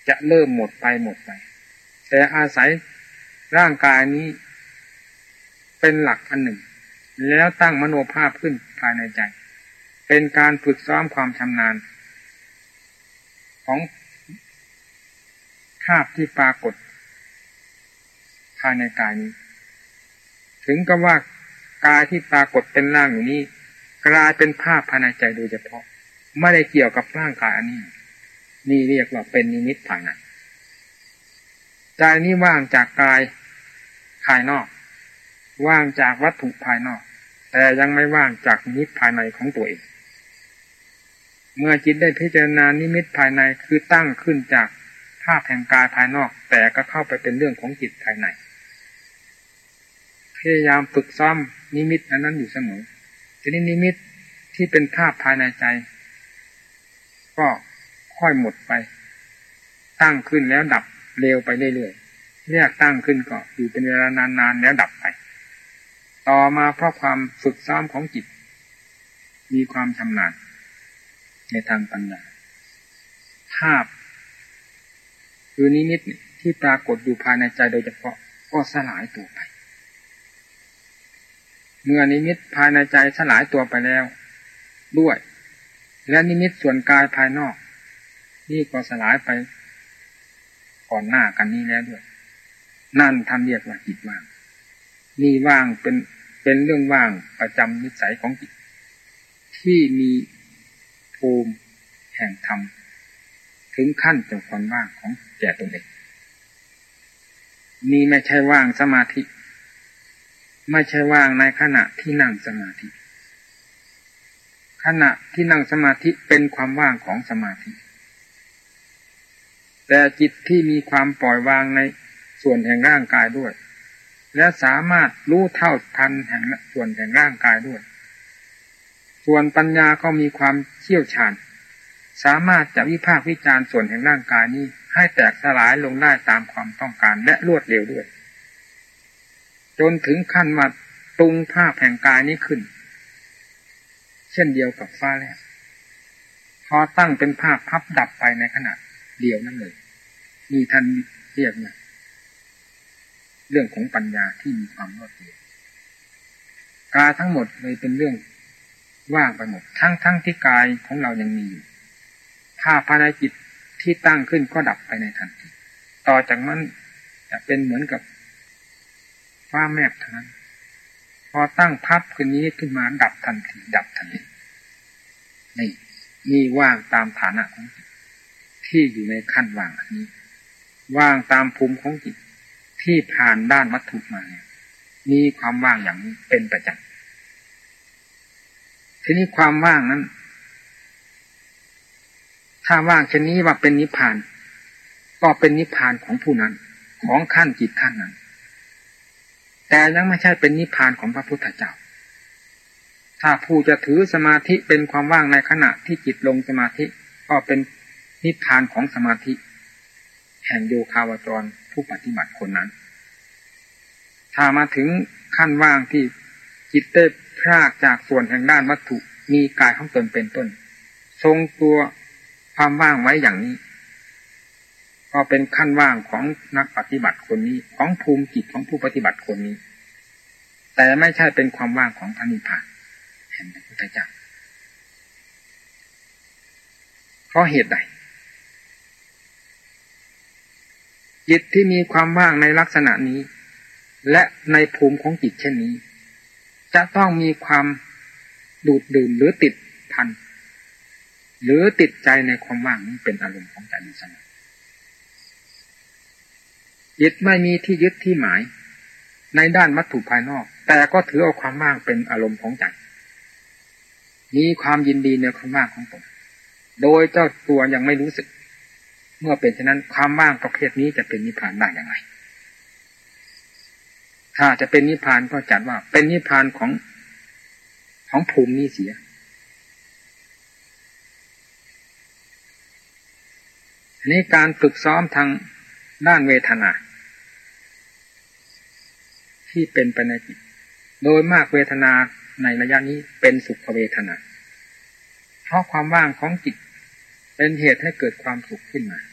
จะเริ่มหมดไปแต่อาศัยร่างกายนี้เป็นหลักอันหนึ่งแล้วตั้งมโนภาพขึ้นภายในใจเป็นการฝึกซ้อมความชำนาญของภาพที่ปรากฏภายในกายนี้ถึงกับว่ากายที่ปรากฏเป็นร่างอยู่นี้กลายเป็นภาพภายในใจโดยเฉพาะไม่ได้เกี่ยวกับร่างกายอันนี้นี่เรียกว่าเป็นนิมิตภายในใจนี้ว่างจากกายภายนอกว่างจากวัตถุภายนอกแต่ยังไม่ว่างจากนิมิตภายในของตัวเองเมื่อจิตได้พิจารณานิมิตภายในคือตั้งขึ้นจากภาพแห่งกายภายนอกแต่ก็เข้าไปเป็นเรื่องของจิตภายในพยายามฝึกซ้อมนิมิตอันนั้นอยู่เสมอทีนี้นิมิตที่เป็นภาพภายในใจก็ค่อยหมดไปตั้งขึ้นแล้วดับเร็วไปเรื่อยๆเรียกตั้งขึ้นก็อยู่เป็นเวลานานๆแล้วดับไปต่อมาเพราะความฝึกซ้อมของจิตมีความชำนาญในทางปัญญาภาพคือนิมิตที่ปรากฏอยู่ภายในใจโดยเฉพาะก็สลายตัวไปเมื่อนิมิตภายในใจสลายตัวไปแล้วด้วยและนิมิตส่วนกายภายนอกนี่ก็สลายไปก่อนหน้ากันนี้แล้วด้วยนั่นท่านเรียกว่าจิตว่างนี่ว่างเป็นเรื่องว่างประจำนิสัยของจิตที่มีภูมิแห่งธรรมถึงขั้นจนความว่างของแก่ตนเองนี่ไม่ใช่ว่างสมาธิไม่ใช่ว่างในขณะที่นั่งสมาธิขณะที่นั่งสมาธิเป็นความว่างของสมาธิแต่จิตที่มีความปล่อยวางในส่วนแห่งร่างกายด้วยและสามารถรู้เท่าทันแห่งส่วนแห่งร่างกายด้วยส่วนปัญญาก็มีความเชี่ยวชาญสามารถจะวิพากษ์วิจารณ์ส่วนแห่งร่างกายนี้ให้แตกสลายลงได้ตามความต้องการและรวดเร็วด้วยจนถึงขั้นว่าปรุงภาพแห่งกายนี้ขึ้นเช่นเดียวกับฟ้าแลบพอตั้งเป็นภาพพับดับไปในขณะเดียวนั่นเลยมีท่านเรียกนะเรื่องของปัญญาที่มีความรวดเร็วกายทั้งหมดเลยเป็นเรื่องว่างไปหมดทั้งที่กายของเรายังมีอยู่ภาพภายในจิตที่ตั้งขึ้นก็ดับไปในทันทีต่อจากนั้นจะเป็นเหมือนกับฟ้าแมบเท่านั้นพอตั้งพับขึ้นนี้ขึ้นมาดับทันทีนี่มีว่างตามฐานะของจิตที่อยู่ในขั้นว่างอันนี้ว่างตามภูมิของจิตที่ผ่านด้านวัตถุมาเนี่ยมีความว่างอย่างนี้เป็นประจำทีนี้ความว่างนั้นถ้าว่างเช่นนี้ว่าเป็นนิพพานก็เป็นนิพพานของผู้นั้นของขั้นจิตขั้นนั้นแต่ยังไม่ใช่เป็นนิพพานของพระพุทธเจ้าถ้าผู้จะถือสมาธิเป็นความว่างในขณะที่จิตลงสมาธิก็เป็นนิพพานของสมาธิแห่งโยคาวจรผู้ปฏิบัติคนนั้นถ้ามาถึงขั้นว่างที่จิตได้พรากจากส่วนแห่งด้านวัตถุมีกายของตนเป็นต้นทรงตัวความว่างไว้อย่างนี้ก็เป็นขั้นว่างของนักปฏิบัติคนนี้ของภูมิจิตของผู้ปฏิบัติคนนี้แต่ไม่ใช่เป็นความว่างของพระนิพพานแห่งพระพุทธเจ้าเพราะเหตุใดจิตที่มีความว่างในลักษณะนี้และในภูมิของจิตเช่นนี้จะต้องมีความดูดดื่มหรือติดพันหรือติดใจในความว่างนี้เป็นอารมณ์ของใจอยู่เสมอจิตไม่มีที่ยึดที่หมายในด้านวัตถุภายนอกแต่ก็ถือเอาความว่างเป็นอารมณ์ของใจมีความยินดีในความว่างของตนโดยเจ้าตัวยังไม่รู้สึกเมื่อเป็นเช่นนั้นความว่างประเภทนี้จะเป็นนิพพานได้อย่างไรถ้าจะเป็นนิพพานก็จัดว่าเป็นนิพพานของภูมินี้เสียอันนี้การฝึกซ้อมทางด้านเวทนาที่เป็นไปในจิตโดยมากเวทนาในระยะนี้เป็นสุขเวทนาเพราะความว่างของจิตเป็นเหตุให้เกิดความสุขขึ้นมา